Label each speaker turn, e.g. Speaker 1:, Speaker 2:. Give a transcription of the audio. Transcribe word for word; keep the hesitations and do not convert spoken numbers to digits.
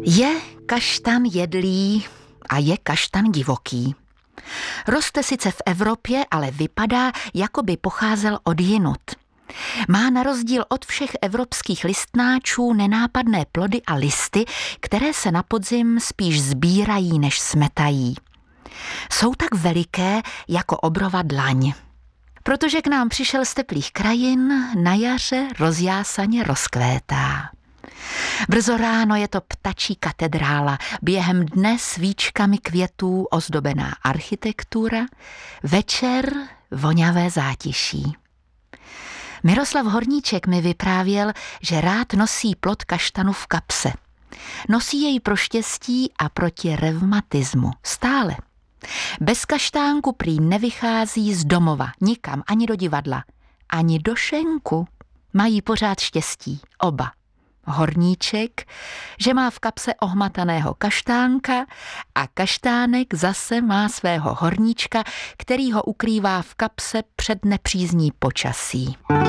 Speaker 1: Je kaštan jedlý a je kaštan divoký. Roste sice v Evropě, ale vypadá, jako by pocházel odjinud. Má na rozdíl od všech evropských listnáčů nenápadné plody a listy, které se na podzim spíš sbírají, než smetají. Jsou tak veliké jako obrova dlaň. Protože k nám přišel z teplých krajin, na jaře rozjásaně rozkvétá. Brzo ráno je to ptačí katedrála, během dne svíčkami květů ozdobená architektura, večer voňavé zátiší. Miroslav Horníček mi vyprávěl, že rád nosí plod kaštanu v kapse. Nosí jej pro štěstí a proti revmatismu. Stále. Bez kaštánku prý nevychází z domova, nikam, ani do divadla, ani do šenku. Mají pořád štěstí, oba. Horníček, že má v kapse ohmataného kaštánka a kaštánek zase má svého horníčka, který ho ukrývá v kapse před nepřízní počasí.